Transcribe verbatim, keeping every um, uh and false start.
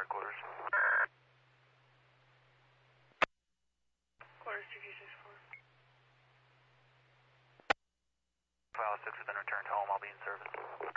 Guard quarters. Quarters two two six four. File six has been returned home. I'll be in service.